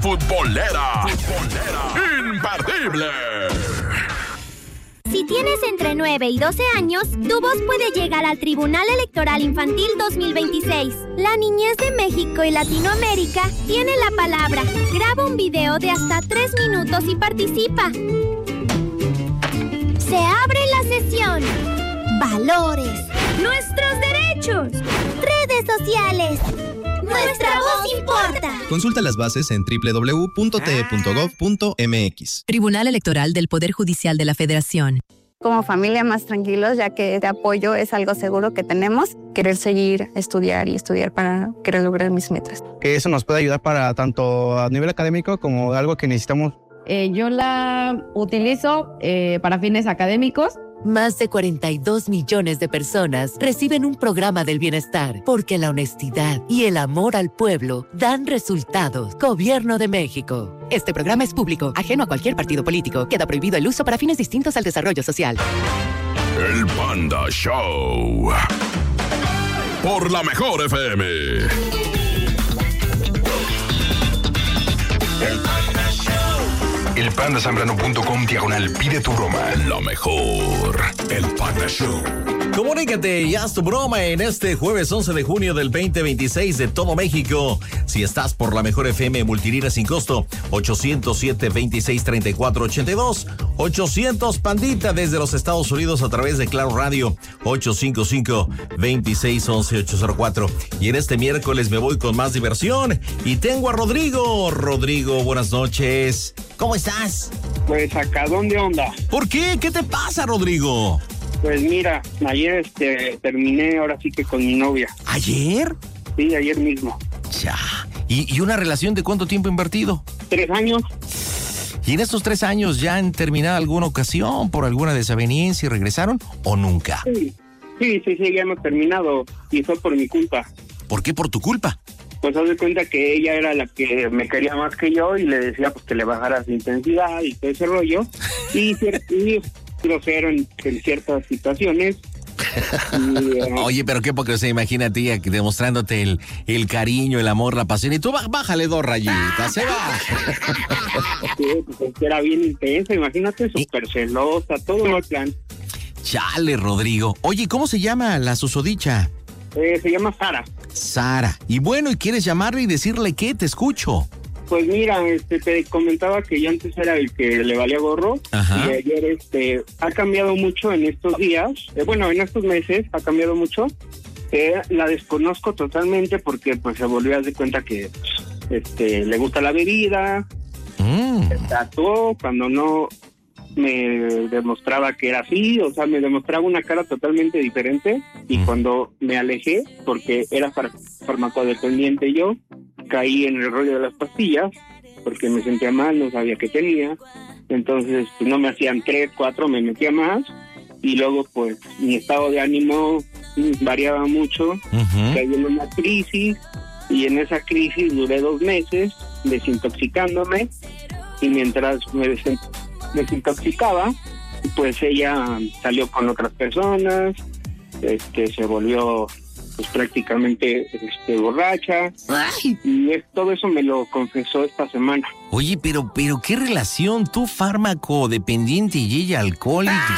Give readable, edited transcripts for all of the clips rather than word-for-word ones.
futbolera. Imperdible. Si tienes entre 9 y 12 años, tu voz puede llegar al Tribunal Electoral Infantil 2026. La niñez de México y Latinoamérica tiene la palabra. Graba un video de hasta 3 minutos y participa. Se abre la sesión. Valores. Nuestros derechos. Redes sociales. Nuestra voz importa. Consulta las bases en www.te.gov.mx. Tribunal Electoral del Poder Judicial de la Federación. Como familia más tranquilos, ya que este apoyo es algo seguro que tenemos. Querer seguir, estudiar para querer lograr mis metas. Que eso nos puede ayudar para tanto a nivel académico como algo que necesitamos. Yo la utilizo para fines académicos. Más de 42 millones de personas reciben un programa del bienestar porque la honestidad y el amor al pueblo dan resultados. Gobierno de México. Este programa es público, ajeno a cualquier partido político. Queda prohibido el uso para fines distintos al desarrollo social. El Panda Show. Por la Mejor FM. El Panda Show. elpandasambrano.com/, pide tu broma. Lo mejor. El Panda Show. Comunícate y haz tu broma en este jueves 11 de junio del 2026 de todo México. Si estás por la Mejor FM multilínea sin costo, 807-2634-82, 800 Pandita desde los Estados Unidos a través de Claro Radio, 855-2611-804. Y en este miércoles me voy con más diversión y tengo a Rodrigo. Rodrigo, buenas noches. ¿Cómo estás? Pues sacadón de onda. ¿Por qué? ¿Qué te pasa, Rodrigo? Pues mira, ayer terminé ahora sí que con mi novia. ¿Ayer? Sí, ayer mismo. Ya. ¿Y una relación de cuánto tiempo invertido? 3 años. ¿Y en estos 3 años ya han terminado alguna ocasión por alguna desaveniencia y regresaron o nunca? Sí, ya hemos terminado y fue por mi culpa. ¿Por qué por tu culpa? Pues haz de cuenta que ella era la que me quería más que yo y le decía pues que le bajara su intensidad y todo ese rollo. Y grosero en ciertas situaciones. Oye, pero qué poco se imagina tía demostrándote el cariño, el amor, la pasión. Y tú bájale 2 rayitas, se va. Sí, pues era bien intensa, imagínate, súper celosa, todo el plan. Chale, Rodrigo. Oye, ¿cómo se llama la susodicha? Se llama Sara. Sara. Y bueno, ¿y quieres llamarle y decirle qué? Te escucho. Pues mira, te comentaba que yo antes era el que le valía gorro. Ajá. Y ayer ha cambiado mucho en estos días. En estos meses ha cambiado mucho. La desconozco totalmente porque pues se volvió a dar cuenta que le gusta la bebida. Se tatuó cuando no me demostraba que era así, o sea, me demostraba una cara totalmente diferente. Y cuando me alejé, porque era farmacodependiente yo, caí en el rollo de las pastillas porque me sentía mal, no sabía qué tenía. Entonces pues no me hacían 3, 4, me metía más y luego pues mi estado de ánimo variaba mucho. Caí en una crisis y en esa crisis duré 2 meses desintoxicándome y mientras me desintoxicaba pues ella salió con otras personas, se volvió pues prácticamente borracha. Ay. Y todo eso me lo confesó esta semana. Oye, pero ¿qué relación? Tú fármaco dependiente y ella alcohólica.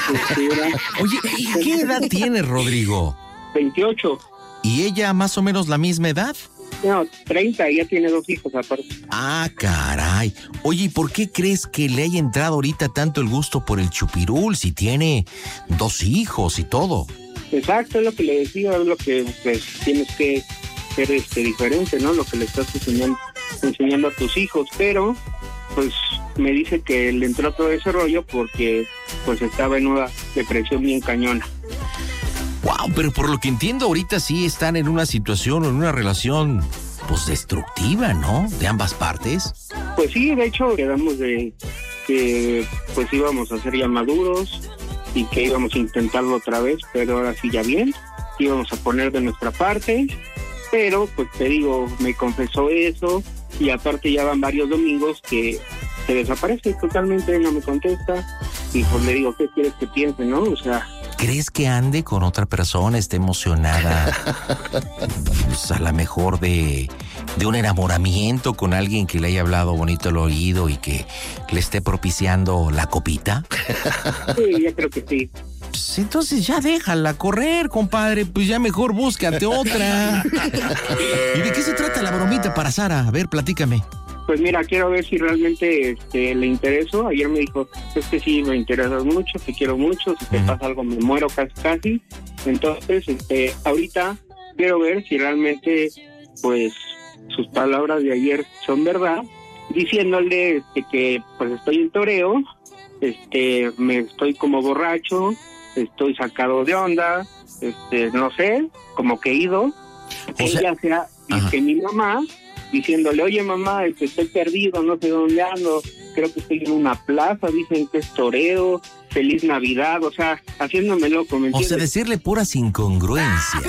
Oye, ¿y qué edad tienes, Rodrigo? 28. ¿Y ella más o menos la misma edad? No, 30, ella tiene 2 hijos aparte. Ah, caray. Oye, ¿y por qué crees que le haya entrado ahorita tanto el gusto por el chupirul si tiene 2 hijos y todo? Exacto, es lo que le decía, es lo que pues tienes que ser diferente, ¿no? Lo que le estás enseñando a tus hijos, pero pues me dice que le entró todo ese rollo porque pues estaba en una depresión bien cañona. Wow, pero por lo que entiendo ahorita sí están en una situación o en una relación pues destructiva, ¿no? De ambas partes. Pues sí, de hecho quedamos de que pues íbamos a ser ya maduros y que íbamos a intentarlo otra vez, pero ahora sí ya bien, íbamos a poner de nuestra parte, pero pues te digo, me confesó eso y aparte ya van varios domingos que se desaparece totalmente, no me contesta y pues le digo, ¿qué quieres que piense, no? O sea... ¿Crees que ande con otra persona, esté emocionada? Pues a lo mejor de de un enamoramiento con alguien que le haya hablado bonito al oído y que le esté propiciando la copita? Sí, yo creo que sí. Pues entonces ya déjala correr, compadre. Pues ya mejor búscate otra. ¿Y de qué se trata la bromita para Sara? A ver, platícame. Pues mira, quiero ver si realmente le intereso. Ayer me dijo, es que sí, me interesas mucho, te quiero mucho, si te pasa algo me muero casi. Entonces, ahorita quiero ver si realmente, pues, sus palabras de ayer son verdad, diciéndole que pues estoy en toreo, me estoy como borracho, estoy sacado de onda, no sé, como que ido. Ella sea que mi mamá, diciéndole, oye mamá, estoy perdido, no sé dónde ando, creo que estoy en una plaza, dicen que es toreo, feliz Navidad, o sea, haciéndome loco, ¿me entiendes? O sea, decirle puras incongruencias.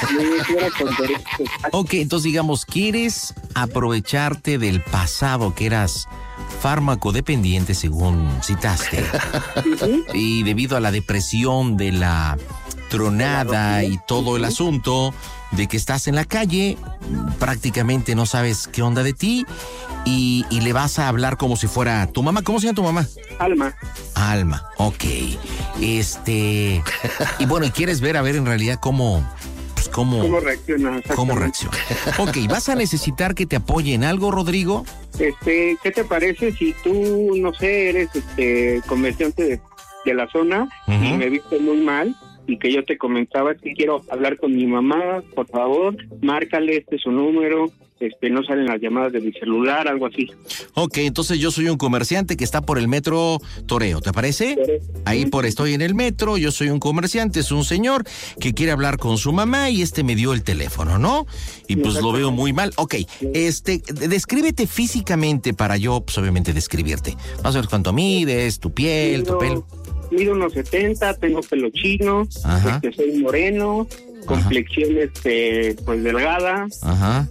Ok, entonces digamos, ¿quieres aprovecharte del pasado que eras fármaco dependiente, según citaste? Y debido a la depresión de la tronada y todo el asunto de que estás en la calle, prácticamente no sabes qué onda de ti y le vas a hablar como si fuera tu mamá. ¿Cómo se llama tu mamá? Alma, ok. Y bueno, y quieres ver, a ver en realidad cómo reacciona. ¿Cómo reacciona? Ok, ¿vas a necesitar que te apoye en algo, Rodrigo? ¿Qué te parece si tú, no sé, eres comerciante de la zona y me viste muy mal? Y que yo te comentaba que quiero hablar con mi mamá, por favor, márcale, este es su número, no salen las llamadas de mi celular, algo así. Ok, entonces yo soy un comerciante que está por el metro Toreo, ¿te parece? Ahí estoy en el metro, yo soy un comerciante, es un señor que quiere hablar con su mamá y me dio el teléfono, ¿no? Y pues lo veo muy mal. Ok, descríbete físicamente para yo, pues obviamente describirte. Vas a ver cuánto mides, tu piel, tu pelo. Mido unos 70, tengo pelo chino, soy moreno, complexión pues delgada. Ajá.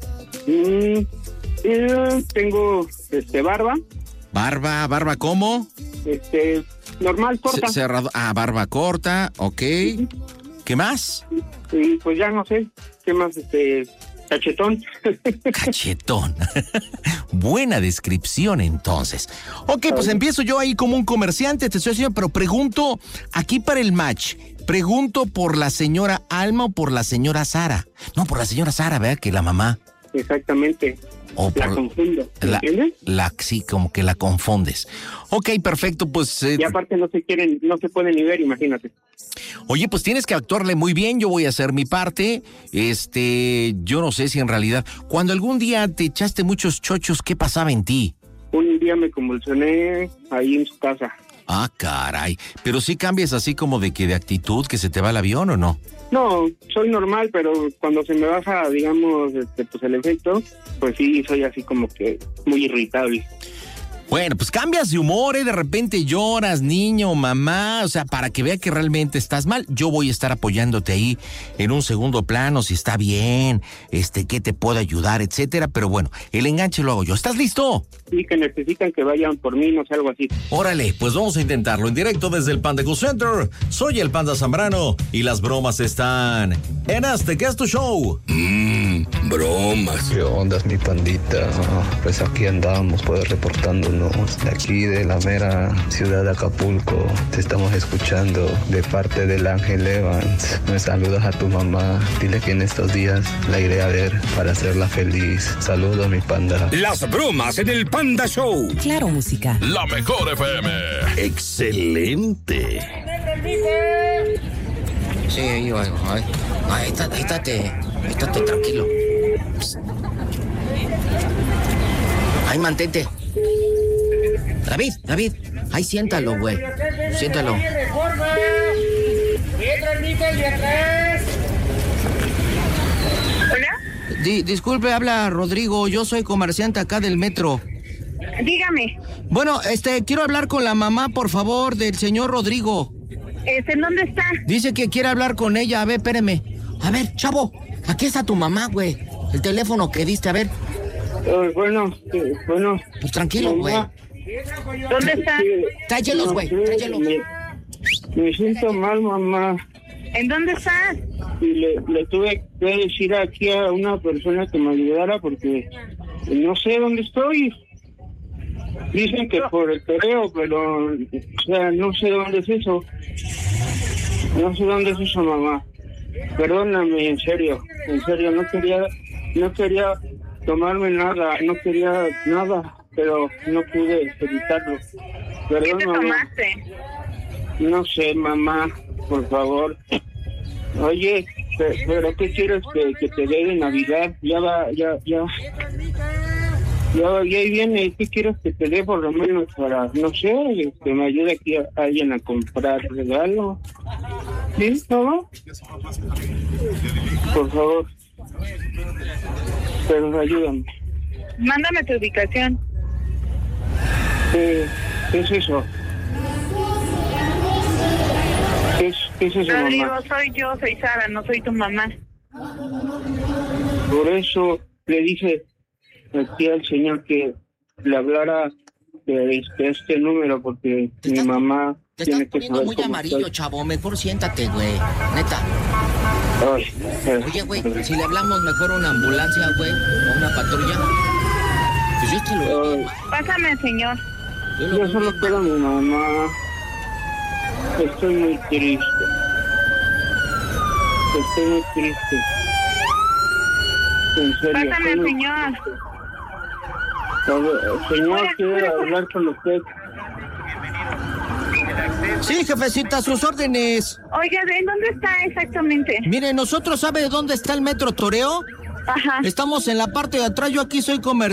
Tengo barba. ¿Barba cómo? Normal, corta. Cerrado. Barba corta, ok. ¿Qué más? Y pues ya no sé, ¿qué más? Cachetón. Cachetón. Buena descripción, entonces. Ok, pues empiezo yo ahí como un comerciante, te estoy haciendo, pero pregunto, aquí para el match, pregunto por la señora Alma o por la señora Sara. No, por la señora Sara, ¿verdad? Que la mamá. Exactamente. La confundo, ¿entiendes? Sí, como que la confundes. Ok, perfecto, pues... y aparte no se pueden ni ver, imagínate. Oye, pues tienes que actuarle muy bien, yo voy a hacer mi parte. Yo no sé si en realidad, cuando algún día te echaste muchos chochos, ¿qué pasaba en ti? Un día me convulsioné ahí en su casa. Ah, caray. Pero sí cambias así como de actitud, que se te va el avión, ¿o no? No, soy normal, pero cuando se me baja, digamos, pues el efecto, pues sí, soy así como que muy irritable. Bueno, pues cambias de humor, de repente lloras, niño, mamá, o sea, para que vea que realmente estás mal. Yo voy a estar apoyándote ahí en un segundo plano, si está bien, qué te puedo ayudar, etcétera, pero bueno, el enganche lo hago yo. ¿Estás listo? Sí, que necesitan que vayan por mí, no sé, algo así. Órale, pues vamos a intentarlo en directo desde el Panda Cool Center. Soy el Panda Zambrano y las bromas están en ¿qué es tu show? Bromas. ¿Qué onda, mi pandita? Pues aquí andamos, pues reportándonos de aquí, de la mera ciudad de Acapulco. Te estamos escuchando de parte del Ángel Evans. Me saludas a tu mamá. Dile que en estos días la iré a ver para hacerla feliz. Saludos, mi panda. Las bromas en el Panda Show. Claro, música. La mejor FM. Excelente. Sí, ahí va. Estate tranquilo. Ahí mantente. David, ahí siéntalo, güey. Siéntalo. ¿Hola? Disculpe, habla Rodrigo. Yo soy comerciante acá del metro. Dígame. Bueno, quiero hablar con la mamá, por favor, del señor Rodrigo. ¿En dónde está? Dice que quiere hablar con ella. A ver, espéreme. A ver, chavo, aquí está tu mamá, güey. El teléfono que diste, a ver. Bueno. Pues tranquilo, güey. ¿Dónde está? Tráyelos, güey, tráyelos. Me siento mal, mamá. ¿En dónde está? y le tuve que decir aquí a una persona que me ayudara porque no sé dónde estoy. Dicen que por el toreo, pero, o sea, no sé dónde es eso. No sé dónde es eso, mamá. Perdóname, en serio, no quería tomarme nada, no quería nada, pero no pude evitarlo. Perdón, ¿Qué te mamá. tomaste? No sé, mamá, por favor. Oye, pero ¿qué quieres que te dé de Navidad? Ya viene, ¿qué quieres que te dé por lo menos para, no sé, que me ayude aquí a alguien a comprar regalo? ¿Sí, mamá? Por favor. Pero ayúdame. Mándame tu ubicación. ¿Qué es eso? ¿Qué es eso, Rodrigo, mamá? soy Sara, no soy tu mamá. Por eso le dije aquí al señor que le hablara de este número, porque mi mamá Te tiene estás que poniendo saber muy cómo amarillo, estoy. chavo. Mejor siéntate, güey. Neta. Ay, Oye, güey, si le hablamos mejor a una ambulancia, güey, o una patrulla. Pues yo te lo digo. Pásame, señor. Yo solo quiero a mi mamá. Estoy muy triste. En serio. Pásame, estoy muy señor. triste. A ver, señor, quiero hablar con usted. Sí, jefecita, a sus órdenes. Oiga, ¿en dónde está exactamente? Mire, nosotros, ¿sabe dónde está el Metro Toreo? Ajá. Estamos en la parte de atrás, yo aquí soy comerciante.